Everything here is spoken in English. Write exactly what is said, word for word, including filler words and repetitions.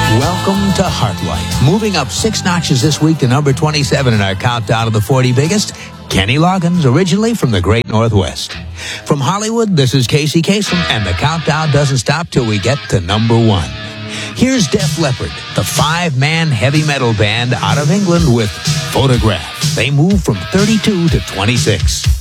Welcome to Heartlight. Moving up six notches this week to number twenty-seven in our countdown of the forty biggest, Kenny Loggins, originally from the Great Northwest. From Hollywood, this is Casey Kasem, and the countdown doesn't stop till we get to number one. Here's Def Leppard, the five-man heavy metal band out of England with Photograph. They move from thirty-two to twenty-six.